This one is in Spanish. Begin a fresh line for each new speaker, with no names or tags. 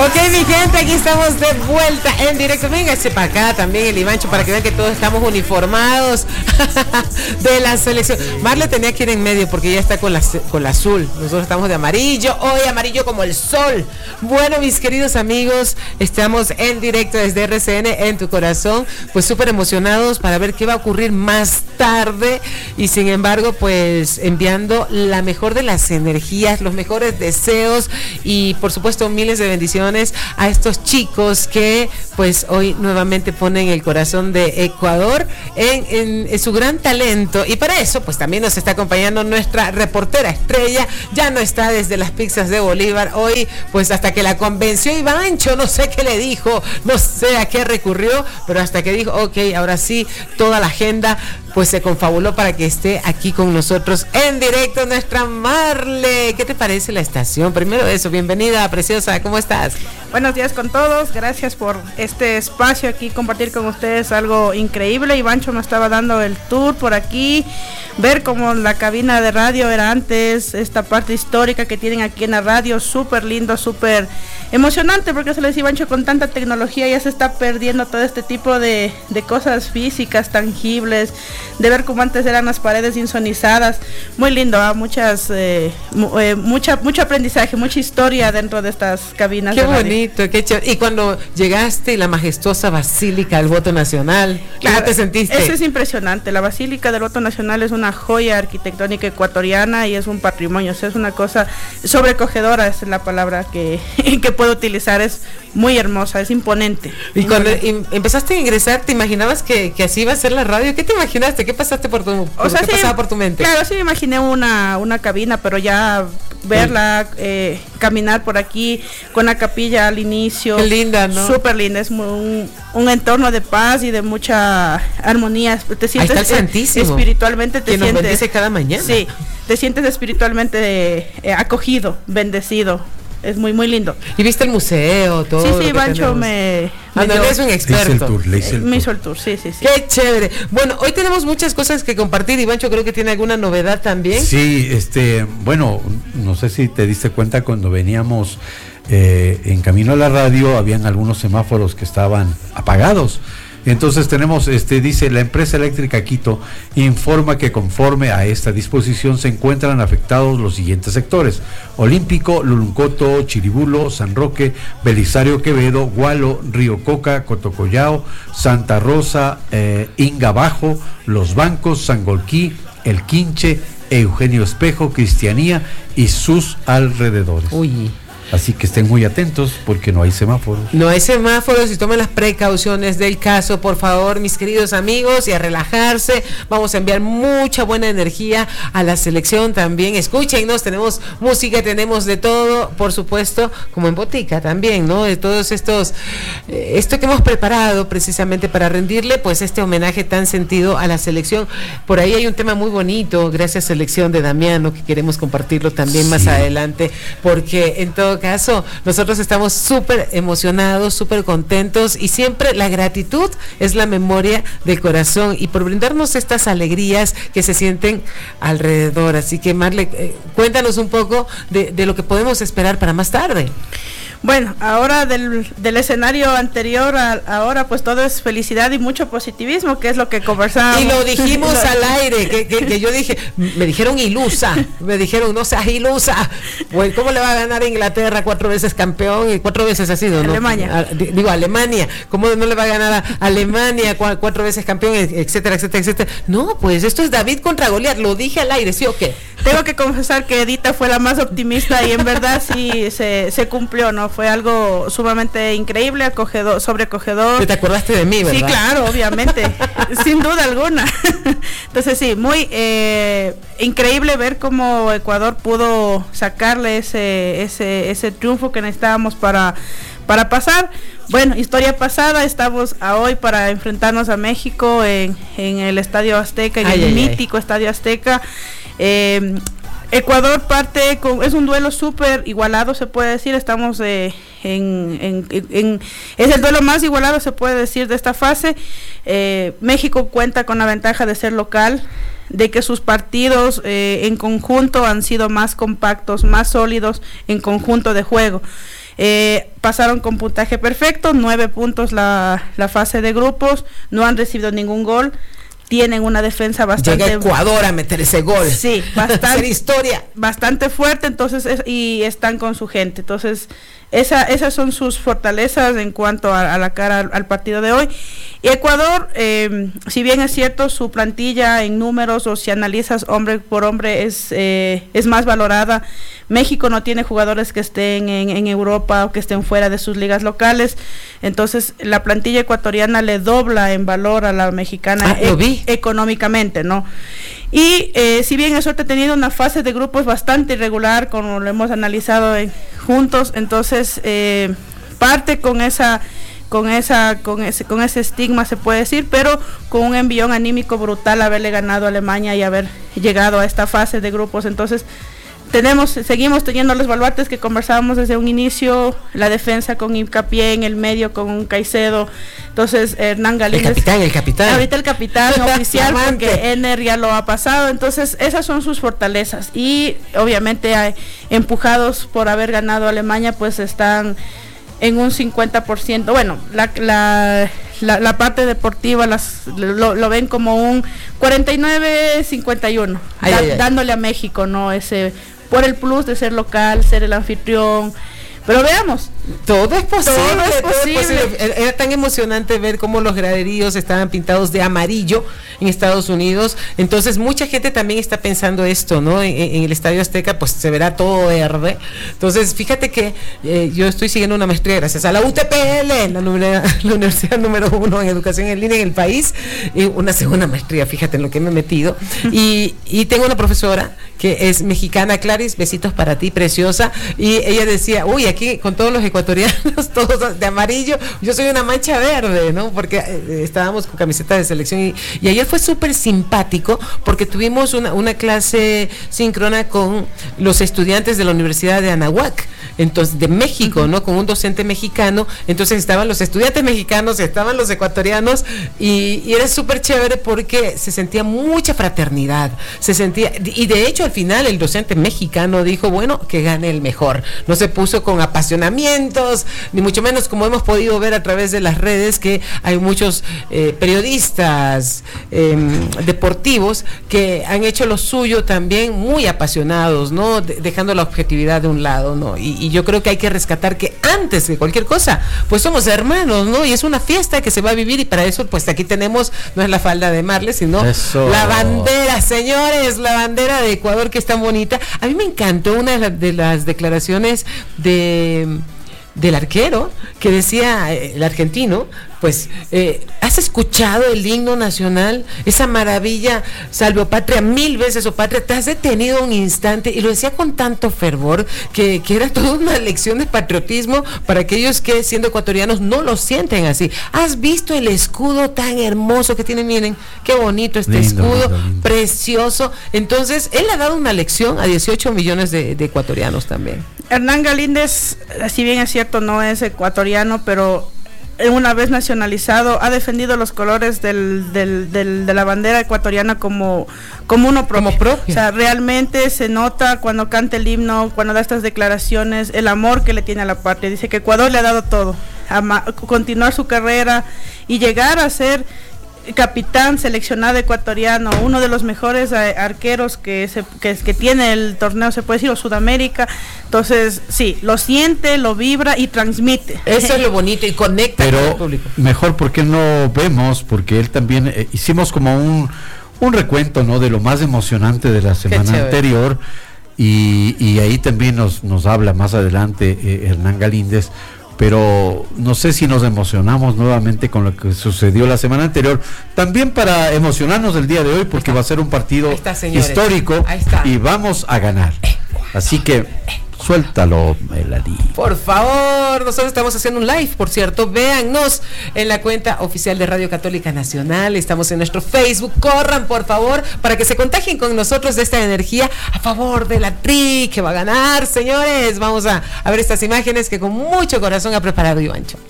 Ok, mi gente, aquí estamos de vuelta en directo. Véngase para acá también el Ivancho para que vean que todos estamos uniformados de la selección. Marle tenía que ir en medio porque ella está con la azul. Nosotros estamos de amarillo, hoy amarillo como el sol. Bueno, mis queridos amigos, estamos en directo desde RCN en tu corazón, pues súper emocionados para ver qué va a ocurrir más tarde y sin embargo, pues enviando la mejor de las energías, los mejores deseos y por supuesto miles de bendiciones a estos chicos que pues hoy nuevamente ponen el corazón de Ecuador en su gran talento. Y para eso pues también nos está acompañando nuestra reportera estrella. Ya no está desde las pizzas de Bolívar hoy, pues hasta que la convenció Ivancho, no sé qué le dijo, no sé a qué recurrió, pero hasta que dijo, ok, ahora sí, toda la agenda pues se confabuló para que esté aquí con nosotros en directo nuestra Marle. ¿Qué te parece la estación? Primero eso, bienvenida, preciosa, ¿cómo estás?
Buenos días con todos, gracias por este espacio aquí, compartir con ustedes algo increíble. Ivancho me estaba dando el tour por aquí, ver cómo la cabina de radio era antes, esta parte histórica que tienen aquí en la radio, súper lindo, súper emocionante, porque se les decía, Ivancho, con tanta tecnología ya se está perdiendo todo este tipo de cosas físicas, tangibles, de ver cómo antes eran las paredes insonizadas. Muy lindo, mucho aprendizaje, mucha historia dentro de estas cabinas.
Qué bonito, qué chévere. Y cuando llegaste a la majestuosa Basílica del Voto Nacional, ¿cómo te sentiste?
Eso es impresionante. La Basílica del Voto Nacional es una joya arquitectónica ecuatoriana y es un patrimonio, o sea, es una cosa sobrecogedora, es la palabra que puedo utilizar, es muy hermosa, es imponente.
Y cuando empezaste a ingresar, ¿te imaginabas que así iba a ser la radio? ¿Qué te imaginaste? ¿Qué pasaste por tu, ¿qué pasaba por tu mente?
Claro, sí me imaginé una cabina, pero ya verla, caminar por aquí con la capilla al inicio.
Qué linda, ¿no?
Súper linda, es un entorno de paz y de mucha armonía. Te sientes,
ahí está el Santísimo,
espiritualmente te
que
sientes,
nos bendice cada mañana.
Sí, te sientes espiritualmente acogido, bendecido. Es muy, muy lindo.
¿Y viste el museo, todo?
Sí, Ivancho me
es un experto.
Me hizo el tour, sí.
Qué chévere. Bueno, hoy tenemos muchas cosas que compartir. Ivancho creo que tiene alguna novedad también.
Sí, bueno, no sé si te diste cuenta cuando veníamos en camino a la radio, habían algunos semáforos que estaban apagados. Entonces tenemos, dice, la empresa eléctrica Quito informa que conforme a esta disposición se encuentran afectados los siguientes sectores: Olímpico, Luluncoto, Chiribulo, San Roque, Belisario Quevedo, Gualo, Río Coca, Cotocollao, Santa Rosa, Inga Bajo, Los Bancos, Sangolquí, El Quinche, Eugenio Espejo, Cristianía y sus alrededores.
Uy.
Así que estén muy atentos porque no hay semáforos.
No hay semáforos y tomen las precauciones del caso, por favor, mis queridos amigos, y a relajarse. Vamos a enviar mucha buena energía a la selección también. Escúchenos, tenemos música, tenemos de todo, por supuesto, como en Botica también, ¿no? De todos estos, esto que hemos preparado precisamente para rendirle, pues, este homenaje tan sentido a la selección. Por ahí hay un tema muy bonito, gracias selección de Damiano, que queremos compartirlo también más adelante, porque en todo caso, nosotros estamos súper emocionados, súper contentos y siempre la gratitud es la memoria del corazón y por brindarnos estas alegrías que se sienten alrededor. Así que Marle, cuéntanos un poco de lo que podemos esperar para más tarde.
Bueno, ahora del escenario anterior ahora pues todo es felicidad y mucho positivismo, que es lo que conversábamos.
Y lo dijimos al aire, que yo dije, me dijeron ilusa, me dijeron no seas ilusa, pues ¿cómo le va a ganar a Inglaterra 4 veces campeón y 4 veces ha sido, ¿no?
Alemania.
Alemania, ¿cómo no le va a ganar a Alemania 4 veces campeón, etcétera, etcétera, etcétera? No, pues esto es David contra Goliat, lo dije al aire, ¿sí o qué?
Tengo que confesar que Edita fue la más optimista y en verdad sí se cumplió, ¿no? Fue algo sumamente increíble, acogedor, sobrecogedor.
¿Te acordaste de mí, verdad?
Sí, claro, obviamente, sin duda alguna. Entonces sí, muy increíble ver cómo Ecuador pudo sacarle ese triunfo que necesitábamos para pasar. Bueno, historia pasada, estamos a hoy para enfrentarnos a México en el Estadio Azteca, en el mítico Estadio Azteca. Ecuador parte es un duelo súper igualado, se puede decir. Estamos es el duelo más igualado, se puede decir, de esta fase. México cuenta con la ventaja de ser local, de que sus partidos en conjunto han sido más compactos, más sólidos en conjunto de juego. pasaron con puntaje perfecto, 9 puntos la fase de grupos, no han recibido ningún gol. Tienen una defensa bastante...
Llega Ecuador a meter ese gol.
Sí, bastante...
historia.
Bastante fuerte, entonces, y están con su gente. Entonces, esas son sus fortalezas en cuanto a la cara al partido de hoy. Y Ecuador, si bien es cierto, su plantilla en números, o si analizas hombre por hombre, es más valorada. México no tiene jugadores que estén en Europa o que estén fuera de sus ligas locales. Entonces, la plantilla ecuatoriana le dobla en valor a la mexicana económicamente, ¿no? Y si bien es cierto, ha tenido una fase de grupos bastante irregular, como lo hemos analizado juntos, entonces parte con ese estigma, se puede decir, pero con un envión anímico brutal haberle ganado a Alemania y haber llegado a esta fase de grupos. Entonces seguimos teniendo los baluartes que conversábamos desde un inicio, la defensa con hincapié en el medio con Caicedo. Entonces Hernán Galíndez,
el capitán
ahorita el capitán oficial, porque Ener ya lo ha pasado. Entonces esas son sus fortalezas, y obviamente empujados por haber ganado a Alemania, pues están en un 50%. Bueno, la parte deportiva lo ven como un 49-51, dándole a México, ¿no? Ese, por el plus de ser local, ser el anfitrión. Pero veamos.
Todo es posible. Era tan emocionante ver cómo los graderíos estaban pintados de amarillo en Estados Unidos. Entonces mucha gente también está pensando esto, ¿no? En el Estadio Azteca pues se verá todo verde. Entonces fíjate que yo estoy siguiendo una maestría gracias a la UTPL, la universidad número 1 en educación en línea en el país, y una segunda maestría, fíjate en lo que me he metido. Y tengo una profesora que es mexicana, Claris, besitos para ti, preciosa, y ella decía, uy, aquí con todos los ecuatorianos, todos de amarillo, yo soy una mancha verde, ¿no? Porque estábamos con camisetas de selección, y ayer fue súper simpático porque tuvimos una clase síncrona con los estudiantes de la Universidad de Anáhuac, entonces de México, ¿no? Con un docente mexicano. Entonces estaban los estudiantes mexicanos, estaban los ecuatorianos, y era súper chévere porque se sentía mucha fraternidad, y de hecho al final el docente mexicano dijo, bueno, que gane el mejor. No se puso con apasionamientos, ni mucho menos, como hemos podido ver a través de las redes, que hay muchos periodistas deportivos que han hecho lo suyo también muy apasionados, ¿no? Dejando la objetividad de un lado, ¿no? Y yo creo que hay que rescatar que antes de cualquier cosa, pues somos hermanos, ¿no? Y es una fiesta que se va a vivir, y para eso, pues aquí tenemos, no es la falda de Marle, sino la bandera, señores, la bandera de Ecuador, que es tan bonita. A mí me encantó una de las declaraciones del arquero, que decía, el argentino, pues, ¿has escuchado el himno nacional? Esa maravilla, salve o patria, 1000 veces o patria. Te has detenido un instante, y lo decía con tanto fervor que era toda una lección de patriotismo para aquellos que, siendo ecuatorianos, no lo sienten así. ¿Has visto el escudo tan hermoso que tiene? Miren, qué bonito este escudo, lindo. Precioso. Entonces, él ha dado una lección a 18 millones de ecuatorianos también.
Hernán Galíndez, si bien es cierto, no es ecuatoriano, pero una vez nacionalizado ha defendido los colores de la bandera ecuatoriana como uno propio. O sea, realmente se nota cuando canta el himno, cuando da estas declaraciones, el amor que le tiene a la patria. Dice que Ecuador le ha dado todo, continuar su carrera y llegar a ser capitán seleccionado ecuatoriano, uno de los mejores arqueros que tiene el torneo, se puede decir, o Sudamérica. Entonces, sí, lo siente, lo vibra y transmite.
Eso es lo bonito, y conecta con el público.
Mejor porque no vemos, porque él también hicimos como un recuento, ¿no?, de lo más emocionante de la semana anterior, y ahí también nos habla más adelante Hernán Galíndez. Pero no sé si nos emocionamos nuevamente con lo que sucedió la semana anterior, también para emocionarnos el día de hoy, porque va a ser un partido histórico y vamos a ganar. Así que suéltalo, Melanie.
Por favor, nosotros estamos haciendo un live, por cierto, véannos en la cuenta oficial de Radio Católica Nacional, estamos en nuestro Facebook, corran por favor, para que se contagien con nosotros de esta energía a favor de la Tri, que va a ganar, señores. Vamos a ver estas imágenes que con mucho corazón ha preparado Ivancho.